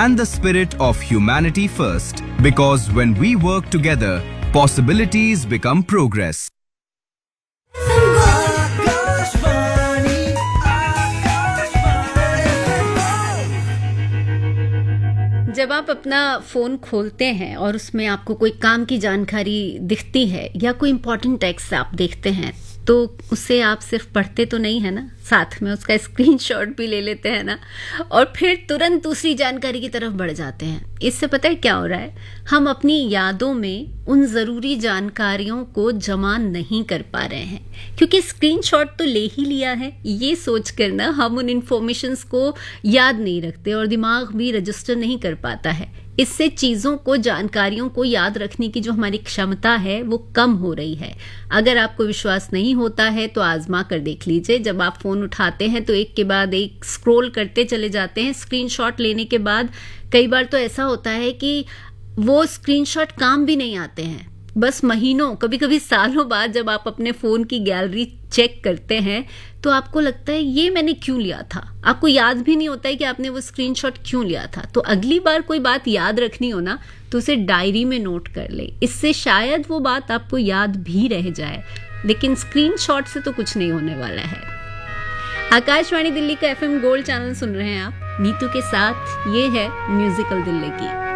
and the spirit of humanity first. Because when we work together, possibilities become progress. जब आप अपना phone खोलते हैं और उसमें आपको कोई काम की जानकारी दिखती है या कोई इम्पोर्टेंट टेक्स्ट आप देखते हैं, तो उससे आप सिर्फ पढ़ते तो नहीं है ना, साथ में उसका स्क्रीनशॉट भी ले लेते हैं ना, और फिर तुरंत दूसरी जानकारी की तरफ बढ़ जाते हैं। इससे पता है क्या हो रहा है, हम अपनी यादों में उन ज़रूरी जानकारियों को जमा नहीं कर पा रहे हैं, क्योंकि स्क्रीनशॉट तो ले ही लिया है, ये सोच कर ना हम उन इन्फॉर्मेशंस को याद नहीं रखते और दिमाग भी रजिस्टर नहीं कर पाता है। इससे चीज़ों को, जानकारियों को याद रखने की जो हमारी क्षमता है वो कम हो रही है। अगर आपको विश्वास नहीं होता है तो आजमा कर देख लीजिए। जब आप फ़ोन उठाते हैं तो एक के बाद एक स्क्रॉल करते चले जाते हैं। स्क्रीनशॉट लेने के बाद कई बार तो ऐसा होता है कि वो स्क्रीनशॉट काम भी नहीं आते हैं। बस महीनों, कभी कभी सालों बाद जब आप अपने फ़ोन की गैलरी चेक करते हैं तो आपको लगता है ये मैंने क्यों लिया था। आपको याद भी नहीं होता है कि आपने वो स्क्रीनशॉट क्यों लिया था। तो अगली बार कोई बात याद रखनी हो ना तो उसे डायरी में नोट कर ले, इससे शायद वो बात आपको याद भी रह जाए। लेकिन स्क्रीनशॉट से तो कुछ नहीं होने वाला है। आकाशवाणी दिल्ली का FM गोल्ड चैनल सुन रहे हैं आप नीतू के साथ। ये है म्यूजिकल दिल्ली की।